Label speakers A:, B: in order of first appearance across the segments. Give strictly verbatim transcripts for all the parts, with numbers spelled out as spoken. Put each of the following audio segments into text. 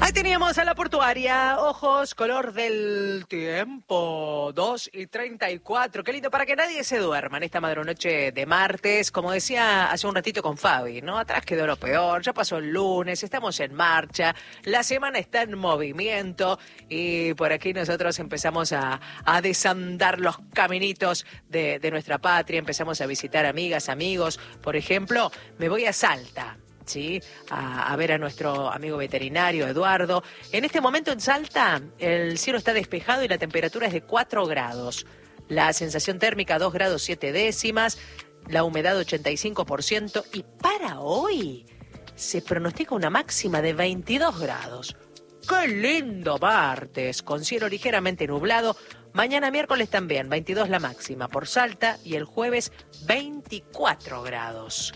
A: Ahí teníamos a la portuaria, ojos, color del tiempo, dos y treinta y cuatro. Qué lindo, para que nadie se duerma en esta madrunoche de martes. Como decía hace un ratito con Fabi, ¿no? Atrás quedó lo peor, ya pasó el lunes, estamos en marcha, la semana está en movimiento y por aquí nosotros empezamos a, a desandar los caminitos de, de nuestra patria, empezamos a visitar amigas, amigos. Por ejemplo, me voy a Salta. Sí, a, a ver a nuestro amigo veterinario Eduardo. En este momento en Salta el cielo está despejado y la temperatura es de cuatro grados. La sensación térmica dos grados siete décimas, la humedad ochenta y cinco por ciento y para hoy se pronostica una máxima de veintidós grados. ¡Qué lindo martes! Con cielo ligeramente nublado. Mañana miércoles también, veintidós la máxima por Salta y el jueves veinticuatro grados.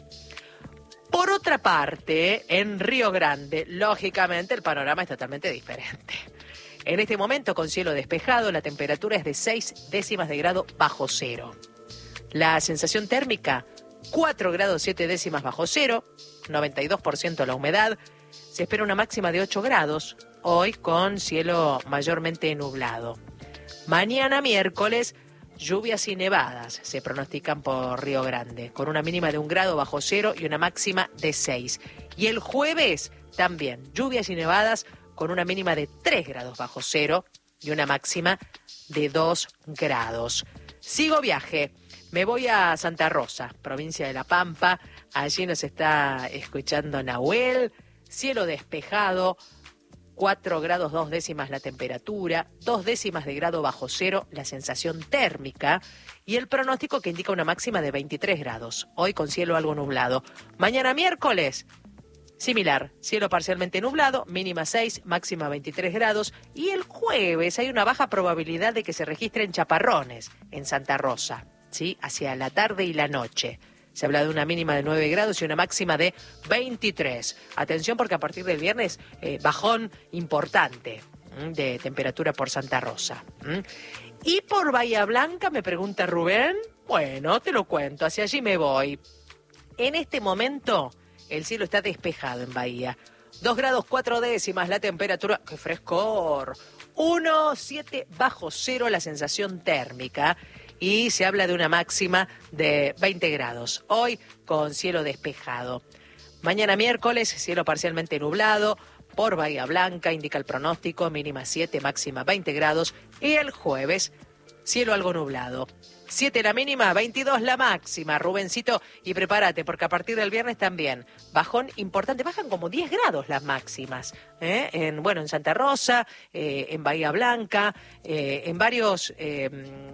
A: Por otra parte, en Río Grande, lógicamente el panorama es totalmente diferente. En este momento, con cielo despejado, la temperatura es de seis décimas de grado bajo cero. La sensación térmica, cuatro grados siete décimas bajo cero, noventa y dos por ciento la humedad. Se espera una máxima de ocho grados, hoy con cielo mayormente nublado. Mañana miércoles, lluvias y nevadas se pronostican por Río Grande, con una mínima de un grado bajo cero y una máxima de seis. Y el jueves también, lluvias y nevadas con una mínima de tres grados bajo cero y una máxima de dos grados. Sigo viaje, me voy a Santa Rosa, provincia de La Pampa. Allí nos está escuchando Nahuel, cielo despejado, cuatro grados dos décimas la temperatura, dos décimas de grado bajo cero la sensación térmica y el pronóstico que indica una máxima de veintitrés grados, hoy con cielo algo nublado. Mañana miércoles, similar, cielo parcialmente nublado, mínima seis, máxima veintitrés grados y el jueves hay una baja probabilidad de que se registren chaparrones en Santa Rosa, ¿sí? Hacia la tarde y la noche. Se habla de una mínima de nueve grados y una máxima de veintitrés. Atención porque a partir del viernes, eh, bajón importante ¿m? de temperatura por Santa Rosa. ¿m? Y por Bahía Blanca, me pregunta Rubén. Bueno, te lo cuento, hacia allí me voy. En este momento, el cielo está despejado en Bahía. dos grados cuatro décimas la temperatura. ¡Qué frescor! uno coma siete bajo cero la sensación térmica. Y se habla de una máxima de veinte grados. Hoy con cielo despejado. Mañana miércoles, cielo parcialmente nublado. Por Bahía Blanca, indica el pronóstico, mínima siete, máxima veinte grados. Y el jueves, cielo algo nublado. siete la mínima, veintidós la máxima, Rubencito. Y prepárate, porque a partir del viernes también, bajón importante, bajan como diez grados las máximas. ¿eh? En, bueno, en Santa Rosa, eh, en Bahía Blanca, eh, en varios... Eh,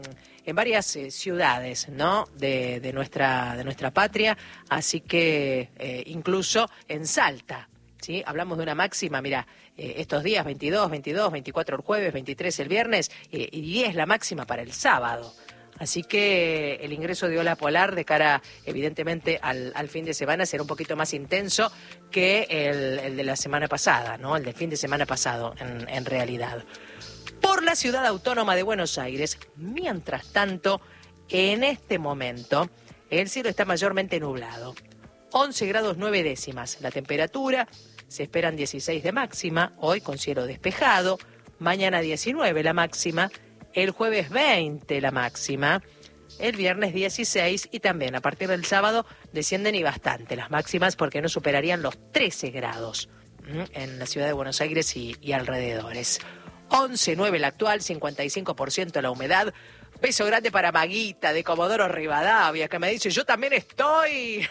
A: en varias eh, ciudades, ¿no? de, de, nuestra, de nuestra patria, así que eh, incluso en Salta, ¿sí? Hablamos de una máxima, mira, eh, estos días veintidós, veintidós, veinticuatro el jueves, veintitrés el viernes eh, y diez la máxima para el sábado. Así que el ingreso de ola polar de cara, evidentemente, al, al fin de semana será un poquito más intenso que el, el de la semana pasada, ¿no? El del fin de semana pasado, en, en realidad. Por la ciudad autónoma de Buenos Aires, mientras tanto, en este momento, el cielo está mayormente nublado. once grados nueve décimas la temperatura, se esperan dieciséis de máxima, hoy con cielo despejado, mañana diecinueve la máxima, el jueves veinte la máxima, el viernes dieciséis y también a partir del sábado descienden y bastante las máximas porque no superarían los trece grados en la ciudad de Buenos Aires y, y alrededores. once nueve la actual, cincuenta y cinco por ciento la humedad. Beso grande para Maguita de Comodoro Rivadavia, que me dice, yo también estoy.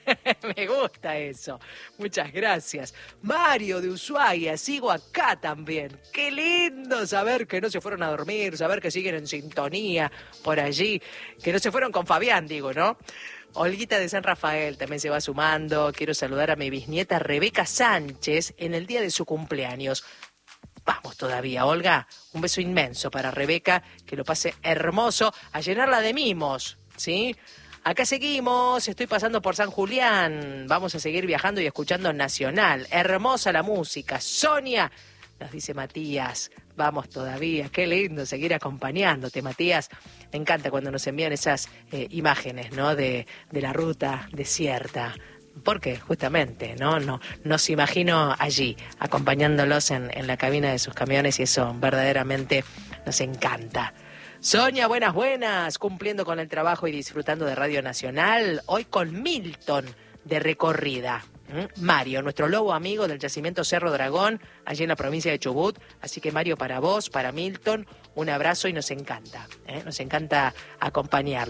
A: Me gusta eso. Muchas gracias. Mario de Ushuaia, sigo acá también. Qué lindo saber que no se fueron a dormir, saber que siguen en sintonía por allí, que no se fueron con Fabián, digo, ¿no? Olguita de San Rafael también se va sumando. Quiero saludar a mi bisnieta Rebeca Sánchez en el día de su cumpleaños. Vamos todavía, Olga. Un beso inmenso para Rebeca, que lo pase hermoso, a llenarla de mimos, ¿sí? Acá seguimos, estoy pasando por San Julián. Vamos a seguir viajando y escuchando Nacional. Hermosa la música. Sonia, nos dice Matías. Vamos todavía, qué lindo seguir acompañándote, Matías. Me encanta cuando nos envían esas eh, imágenes, ¿no? De, de la ruta desierta Porque justamente, ¿no? No, nos imagino allí, acompañándolos en, en la cabina de sus camiones y eso verdaderamente nos encanta. Sonia, buenas, buenas, cumpliendo con el trabajo y disfrutando de Radio Nacional, hoy con Milton de recorrida. ¿Mm? Mario, nuestro lobo amigo del yacimiento Cerro Dragón, allí en la provincia de Chubut. Así que Mario, para vos, para Milton, un abrazo y nos encanta, ¿eh? Nos encanta acompañar.